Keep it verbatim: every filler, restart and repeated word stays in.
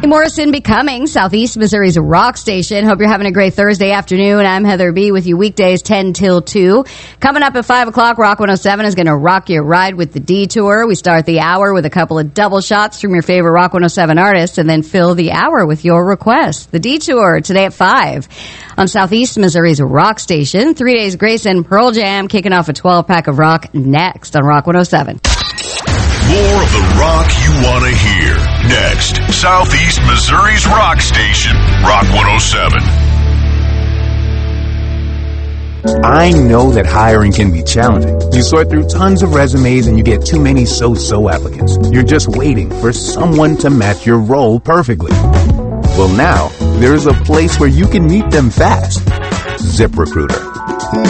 Morrison Becoming, Southeast Missouri's rock station. Hope you're having a great Thursday afternoon. I'm Heather B. with you weekdays ten till two. Coming up at five o'clock, Rock one oh seven is going to rock your ride with the Detour. We start the hour with a couple of double shots from your favorite Rock one oh seven artists and then fill the hour with your requests. The Detour today at five on Southeast Missouri's rock station. Three Days Grace and Pearl Jam kicking off a twelve-pack of rock next on Rock one oh seven. More of the rock you want to hear. Next, Southeast Missouri's rock station, Rock one oh seven. I know that hiring can be challenging. You sort through tons of resumes and you get too many so-so applicants. You're just waiting for someone to match your role perfectly. Well, now, there's a place where you can meet them fast. ZipRecruiter.